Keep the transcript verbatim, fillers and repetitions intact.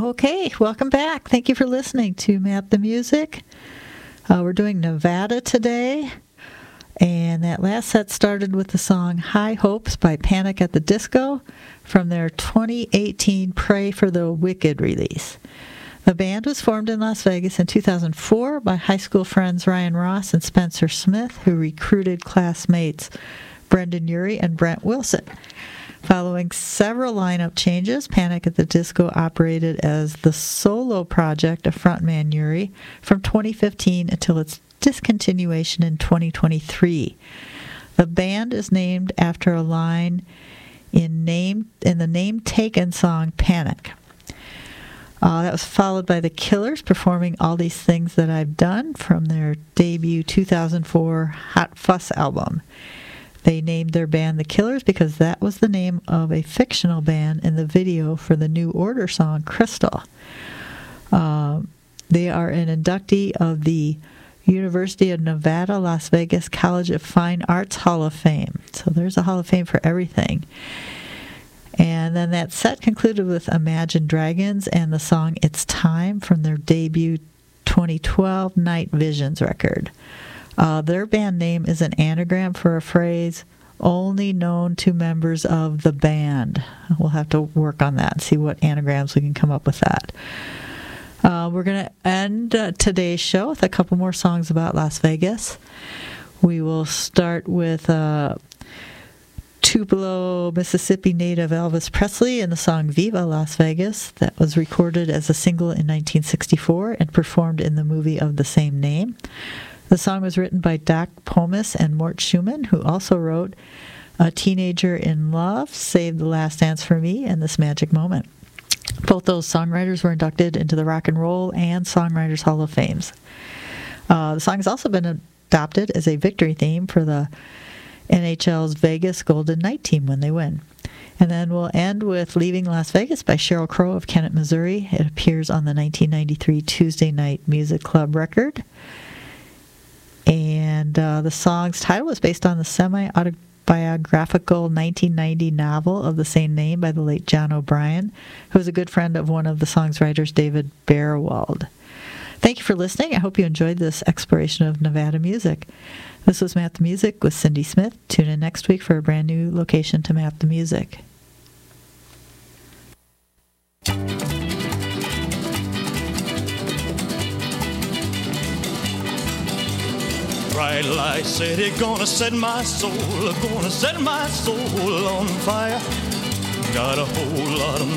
Okay, welcome back. Thank you for listening to Map the Music. Uh, we're doing Nevada today, and that last set started with the song High Hopes by Panic at the Disco from their twenty eighteen Pray for the Wicked release. The band was formed in Las Vegas in two thousand four by high school friends Ryan Ross and Spencer Smith, who recruited classmates Brendan Urie and Brent Wilson. Following several lineup changes, Panic at the Disco operated as the solo project of frontman Urie from twenty fifteen until its discontinuation in twenty twenty-three. The band is named after a line in name in the Name Taken song Panic. Uh, that was followed by the Killers performing All These Things That I've Done from their debut two thousand four Hot Fuss album. They named their band The Killers because that was the name of a fictional band in the video for the New Order song Crystal. Uh, they are an inductee of the University of Nevada, Las Vegas College of Fine Arts Hall of Fame. So there's a Hall of Fame for everything. And then that set concluded with Imagine Dragons and the song It's Time from their debut twenty twelve Night Visions record. Uh, their band name is an anagram for a phrase only known to members of the band. We'll have to work on that and see what anagrams we can come up with that. Uh, we're going to end uh, today's show with a couple more songs about Las Vegas. We will start with uh, Tupelo, Mississippi native Elvis Presley and the song Viva Las Vegas that was recorded as a single in nineteen sixty-four and performed in the movie of the same name. The song was written by Doc Pomus and Mort Schumann, who also wrote A Teenager in Love, Save the Last Dance for Me, and This Magic Moment. Both those songwriters were inducted into the Rock and Roll and Songwriters Hall of Fames. Uh, the song has also been adopted as a victory theme for the N H L's Vegas Golden Knight team when they win. And then we'll end with Leaving Las Vegas by Sheryl Crow of Kennett, Missouri. It appears on the nineteen ninety-three Tuesday Night Music Club record. And uh, the song's title was based on the semi-autobiographical nineteen ninety novel of the same name by the late John O'Brien, who was a good friend of one of the song's writers, David Beerwald. Thank you for listening. I hope you enjoyed this exploration of Nevada music. This was Map the Music with Cindy Smith. Tune in next week for a brand new location to map the music. Bright light city, gonna set my soul, gonna set my soul on fire. Got a whole lot of